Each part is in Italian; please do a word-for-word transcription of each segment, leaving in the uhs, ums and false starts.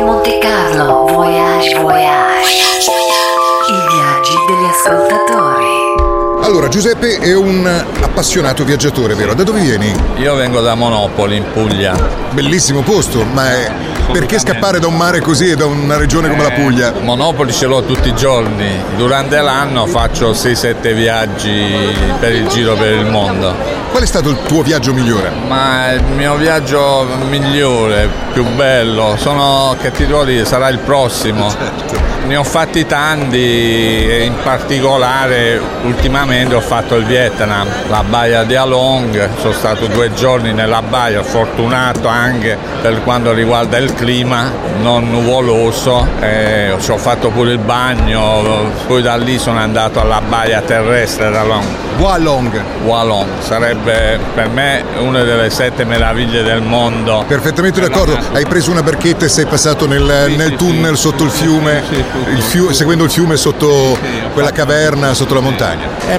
Radio Monte Carlo, Voyage Voyage. I viaggi degli ascoltatori. Allora, Giuseppe è un appassionato viaggiatore, vero? Da dove vieni? Io vengo da Monopoli, in Puglia. Bellissimo posto, ma è... perché scappare da un mare così e da una regione come la Puglia? Monopoli ce l'ho tutti i giorni. Durante l'anno faccio sei sette viaggi per il giro per il mondo. Qual è stato il tuo viaggio migliore? Ma il mio viaggio migliore, più bello, sono, che ti devo dire, sarà il prossimo. Certo. Ne ho fatti tanti e in particolare ultimamente ho fatto il Vietnam, la baia di Halong, sono stato due giorni nella baia, fortunato anche per quanto riguarda il clima, non nuvoloso, eh, ci ho fatto pure il bagno, poi da lì sono andato alla baia terrestre da Halong. Halong. Halong sarebbe per me una delle sette meraviglie del mondo. Perfettamente d'accordo, hai preso una barchetta e sei passato nel, sì, nel sì, tunnel sì, sotto sì, il fiume, sì, sì, il fiume seguendo il fiume sotto sì, quella caverna, sotto la montagna. E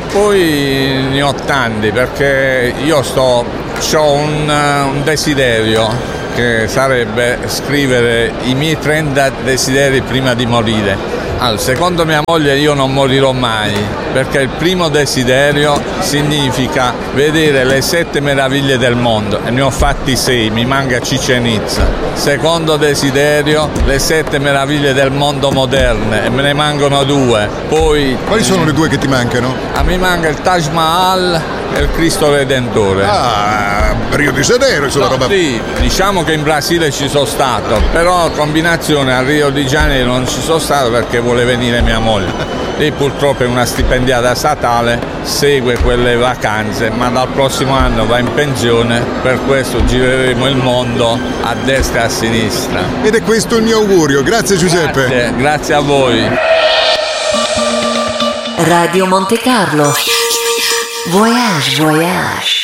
poi ne ho tanti perché io sto, ho un, un desiderio che sarebbe scrivere i miei trenta desideri prima di morire. Allora, secondo mia moglie io non morirò mai, perché il primo desiderio significa vedere le sette meraviglie del mondo e ne ho fatti sei, mi manca Chichén Itzá. Secondo desiderio, le sette meraviglie del mondo moderne e me ne mancano due. Poi Quali sono le due che ti mancano? a me manca il Taj Mahal e il Cristo Redentore. Ah, Rio de Janeiro, insomma, No, roba. sì, diciamo che in Brasile ci sono stato, però combinazione a Rio de Janeiro non ci sono stato perché vuole venire mia moglie. Lei purtroppo è una stipendiata statale, segue quelle vacanze, ma dal prossimo anno va in pensione, per questo gireremo il mondo a destra e a sinistra. Ed è questo il mio augurio. Grazie Giuseppe. Grazie, grazie a voi. Radio Monte Carlo, Voyage Voyage.